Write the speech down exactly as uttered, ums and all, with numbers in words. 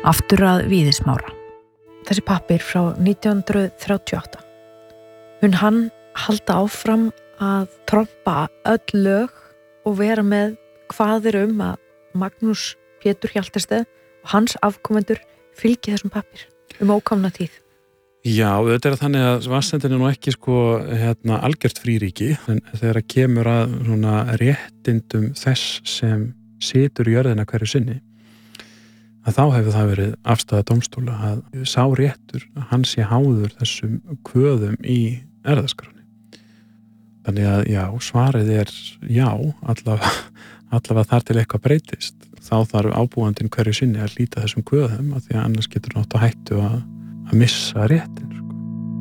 Aftur að Víðismára. Þessi pappír frá nítján hundruð þrjátíu og átta. Mun hann halda áfram að trompa öll lög og vera með kvaðir um að Magnús Pétur Hjaltested og hans afkomendur fylgi þessum pappír um ókomna tíð? Já, þetta er þannig að Vatnsendin er nú ekki sko hérna algjört fríríki, en þegar að kemur að svona réttindum þess sem situr í jörðina hverju sinni, að þá hefur það verið afstaða dómstóla að sá réttur hans sé háður þessum kvöðum í erfðaskránni. Þannig að já, svarið er já, allavega, allavega þar til eitthvað breytist. Þá þarf ábúandinn hverju sinni að líta þessum kvöðum, af því að annars getur nátt að hættu að, að missa réttin.